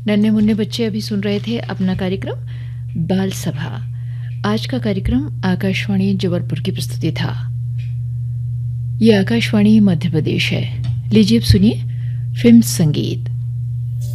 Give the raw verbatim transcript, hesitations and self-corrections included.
नन्हे मुन्ने बच्चे अभी सुन रहे थे अपना कार्यक्रम बाल सभा। आज का कार्यक्रम आकाशवाणी जबलपुर की प्रस्तुति था। ये आकाशवाणी मध्य प्रदेश है। लीजिए अब सुनिए फिल्म संगीत।